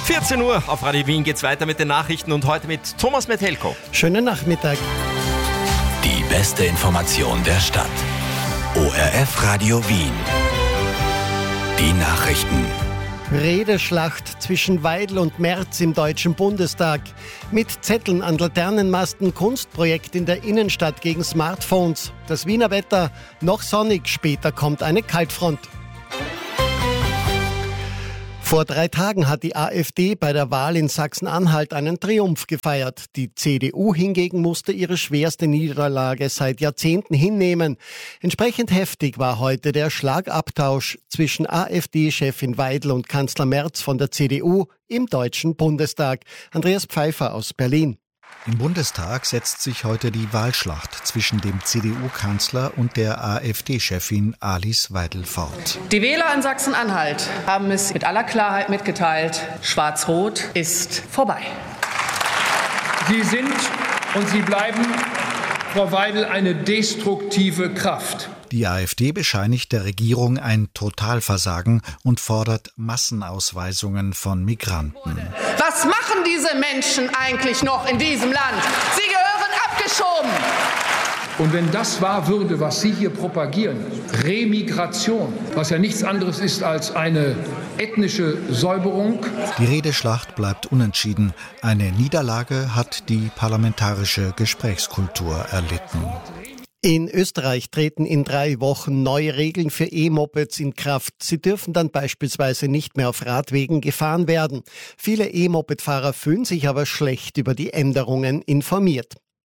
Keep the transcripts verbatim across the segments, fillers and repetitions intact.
vierzehn Uhr auf Radio Wien geht's weiter mit den Nachrichten und heute mit Thomas Metelko. Schönen Nachmittag. Die beste Information der Stadt. O R F Radio Wien. Die Nachrichten. Redeschlacht zwischen Weidel und Merz im Deutschen Bundestag. Mit Zetteln an Laternenmasten Kunstprojekt in der Innenstadt gegen Smartphones. Das Wiener Wetter noch sonnig, später kommt eine Kaltfront. Vor drei Tagen hat die AfD bei der Wahl in Sachsen-Anhalt einen Triumph gefeiert. Die C D U hingegen musste ihre schwerste Niederlage seit Jahrzehnten hinnehmen. Entsprechend heftig war heute der Schlagabtausch zwischen AfD-Chefin Weidel und Kanzler Merz von der C D U im Deutschen Bundestag. Andreas Pfeiffer aus Berlin. Im Bundestag setzt sich heute die Wahlschlacht zwischen dem C D U-Kanzler und der AfD-Chefin Alice Weidel fort. Die Wähler in Sachsen-Anhalt haben es mit aller Klarheit mitgeteilt. Schwarz-Rot ist vorbei. Sie sind und Sie bleiben, Frau Weidel, eine destruktive Kraft. Die AfD bescheinigt der Regierung ein Totalversagen und fordert Massenausweisungen von Migranten. Was machen diese Menschen eigentlich noch in diesem Land? Sie gehören abgeschoben. Und wenn das wahr würde, was Sie hier propagieren, Remigration, was ja nichts anderes ist als eine ethnische Säuberung. Die Redeschlacht bleibt unentschieden. Eine Niederlage hat die parlamentarische Gesprächskultur erlitten. In Österreich treten in drei Wochen neue Regeln für E-Mopeds in Kraft. Sie dürfen dann beispielsweise nicht mehr auf Radwegen gefahren werden. Viele E-Moped-Fahrer fühlen sich aber schlecht über die Änderungen informiert.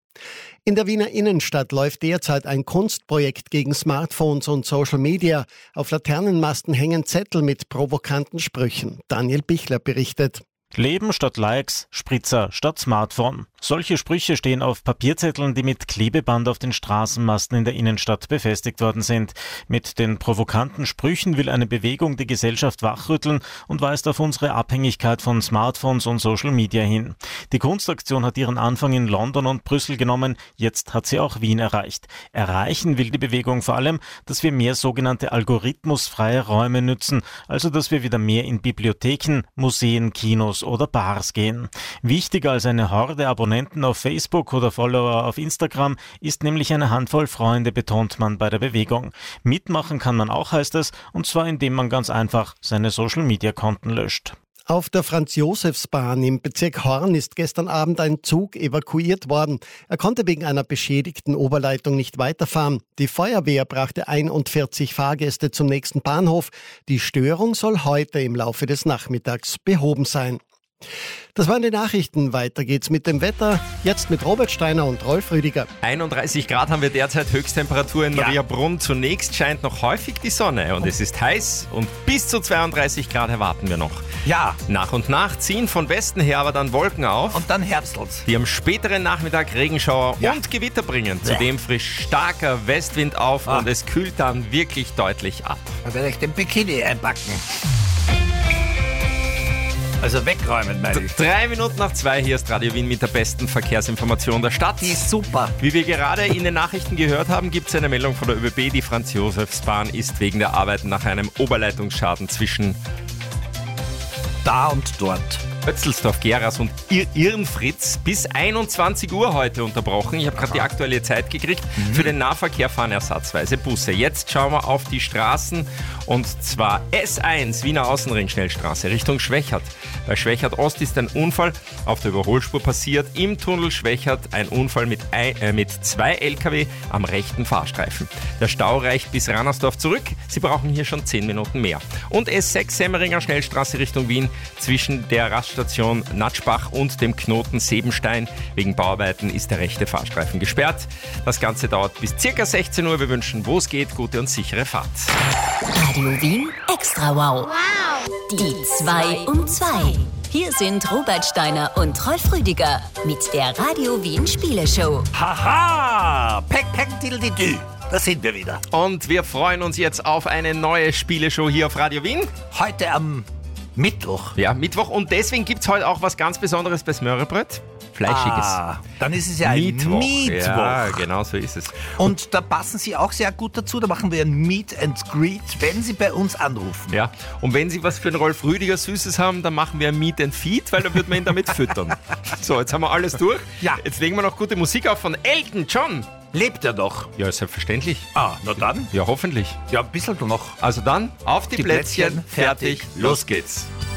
In der Wiener Innenstadt läuft derzeit ein Kunstprojekt gegen Smartphones und Social Media. Auf Laternenmasten hängen Zettel mit provokanten Sprüchen. Daniel Bichler berichtet. Leben statt Likes, Spritzer statt Smartphone. Solche Sprüche stehen auf Papierzetteln, die mit Klebeband auf den Straßenmasten in der Innenstadt befestigt worden sind. Mit den provokanten Sprüchen will eine Bewegung die Gesellschaft wachrütteln und weist auf unsere Abhängigkeit von Smartphones und Social Media hin. Die Kunstaktion hat ihren Anfang in London und Brüssel genommen, jetzt hat sie auch Wien erreicht. Erreichen will die Bewegung vor allem, dass wir mehr sogenannte algorithmusfreie Räume nützen, also dass wir wieder mehr in Bibliotheken, Museen, Kinos oder Bars gehen. Wichtiger als eine Horde Abonnenten auf Facebook oder Follower auf Instagram ist nämlich eine Handvoll Freunde, betont man bei der Bewegung. Mitmachen kann man auch, heißt es, und zwar indem man ganz einfach seine Social-Media-Konten löscht. Auf der Franz-Josefs-Bahn im Bezirk Horn ist gestern Abend ein Zug evakuiert worden. Er konnte wegen einer beschädigten Oberleitung nicht weiterfahren. Die Feuerwehr brachte einundvierzig Fahrgäste zum nächsten Bahnhof. Die Störung soll heute im Laufe des Nachmittags behoben sein. Das waren die Nachrichten. Weiter geht's mit dem Wetter. Jetzt mit Robert Steiner und Rolf Rüdiger. einunddreißig Grad haben wir derzeit, Höchsttemperatur in Mariabrunn. Zunächst scheint noch häufig die Sonne und es ist heiß und bis zu zweiunddreißig Grad erwarten wir noch. Ja. Nach und nach ziehen von Westen her aber dann Wolken auf. Und dann herbstelt's. Die am späteren Nachmittag Regenschauer ja. und Gewitter bringen. Zudem frisch starker Westwind auf ah. und es kühlt dann wirklich deutlich ab. Da werde ich den Bikini einpacken. Also wegräumen, meine ich. Drei Minuten nach zwei, hier ist Radio Wien mit der besten Verkehrsinformation der Stadt. Die ist super. Wie wir gerade in den Nachrichten gehört haben, gibt es eine Meldung von der ÖBB. Die Franz-Josefs-Bahn ist wegen der Arbeiten nach einem Oberleitungsschaden zwischen da und dort Ötzelsdorf, Geras und Ir- Irnfritz bis einundzwanzig Uhr heute unterbrochen. Ich habe gerade die aktuelle Zeit gekriegt. Mhm. Für den Nahverkehr fahren ersatzweise Busse. Jetzt schauen wir auf die Straßen und zwar S eins, Wiener Außenring Schnellstraße, Richtung Schwächert. Bei Schwächert Ost ist ein Unfall auf der Überholspur passiert. Im Tunnel Schwächert ein Unfall mit, ein, äh, mit zwei L K W am rechten Fahrstreifen. Der Stau reicht bis Rannersdorf zurück. Sie brauchen hier schon zehn Minuten mehr. Und S sechs Semmeringer Schnellstraße Richtung Wien zwischen der Raststation Natschbach und dem Knoten Sebenstein. Wegen Bauarbeiten ist der rechte Fahrstreifen gesperrt. Das Ganze dauert bis circa sechzehn Uhr. Wir wünschen, wo es geht, gute und sichere Fahrt. Radio Wien Extra Wow. Wow. Die zwei um zwei. Hier sind Robert Steiner und Rolf Rüdiger mit der Radio Wien Spieleshow. Haha! Peck, peck, diddle-di-dü. Da sind wir wieder. Und wir freuen uns jetzt auf eine neue Spieleshow hier auf Radio Wien. Heute am Mittwoch. Ja, Mittwoch. Und deswegen gibt es heute auch was ganz Besonderes bei Smörrebröt. Fleischiges. Ah, dann ist es ja ein Mittwoch. Mittwoch. Ja, genau so ist es. Und da passen Sie auch sehr gut dazu. Da machen wir ein Meet and Greet, wenn Sie bei uns anrufen. Ja, und wenn Sie was für einen Rolf Rüdiger Süßes haben, dann machen wir ein Meet and Feed, weil dann wird man ihn damit füttern. So, jetzt haben wir alles durch. Ja. Jetzt legen wir noch gute Musik auf von Elton John. Lebt er doch? Ja, selbstverständlich. Ah, na dann. Ja, hoffentlich. Ja, ein bisschen noch. Also dann, auf die, Die Plätzchen, Plätzchen, fertig, fertig, los geht's.